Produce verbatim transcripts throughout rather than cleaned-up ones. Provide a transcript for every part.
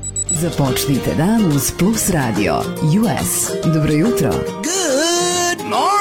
Započnite dan uz Plus Radio U S. Dobro jutro. Good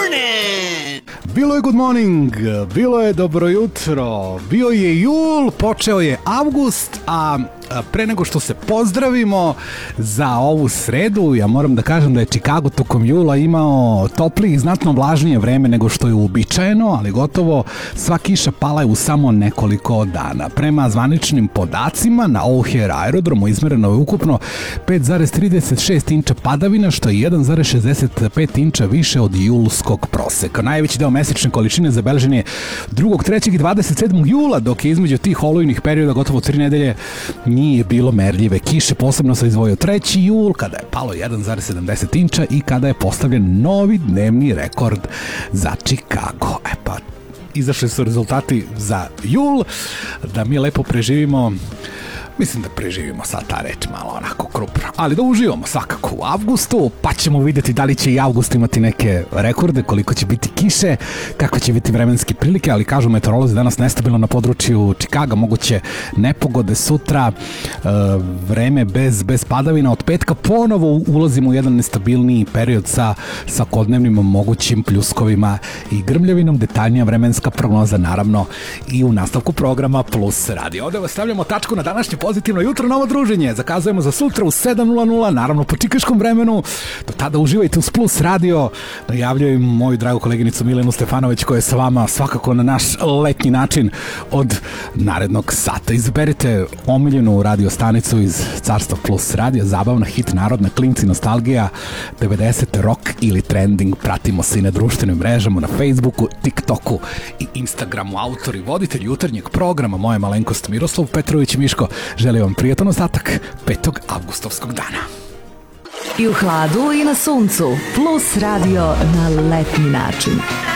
morning! Bilo je good morning, bilo je dobro jutro, bio je jul, počeo je avgust, a pre nego što se pozdravimo za ovu sredu, ja moram da kažem da je Chicago tokom jula imao toplije i znatno vlažnije vreme nego što je uobičajeno, ali gotovo sva kiša pala je u samo nekoliko dana. Prema zvaničnim podacima na O'Hare aerodromu izmereno je ukupno pet zarez trideset šest inča padavina, što je jedan zarez šezdeset pet inča više od julskog proseka. Najveći deo mesečne količine zabeležen je drugog, trećeg i dvadeset sedmog jula, dok je između tih olujnih perioda gotovo tri nedelje nije bilo merljive kiše. Posebno se izdvojio treći jul, kada je palo jedan zarez sedamdeset inča i kada je postavljen novi dnevni rekord za Chicago. E pa, izašli su rezultati za jul, da mi lepo preživimo. Mislim da preživimo sad ta reč malo onako krupno, ali da uživamo svakako u avgustu, pa ćemo vidjeti da li će i avgust imati neke rekorde, koliko će biti kiše, kakve će biti vremenske prilike, ali kažu meteorolozi danas nestabilno na području Chicaga, moguće nepogode sutra, e, vreme bez, bez padavina, od petka ponovo ulazimo u jedan nestabilniji period sa svakodnevnim mogućim pljuskovima i grmljavinom. Detaljnija vremenska prognoza naravno i u nastavku programa Plus Radio. Ovdje vas stavljamo tačku na današnje pozitivno jutro, novo druženje. Zakazujemo za sutra u sedam nula nula, naravno po čikaškom vremenu. Do tada uživajte uz Plus Radio. Najavljujem moju dragu koleginicu Milenu Stefanović, koja je sa vama svakako na naš letnji način od narednog sata. Izaberite omiljenu radio stanicu iz Carstva Plus Radio, zabavna, hit, narodna, klinci, nostalgija, devedesete, rock ili trending. Pratimo se i na društvenim mrežama, na Facebooku, TikToku i Instagramu. Autor i voditelj jutarnjeg programa, moja malenkost Miroslav Petrović Miško. Želim vam prijatan ostatak petog avgustovskog dana. I u hladu i na suncu. Plus Radio na letnji način.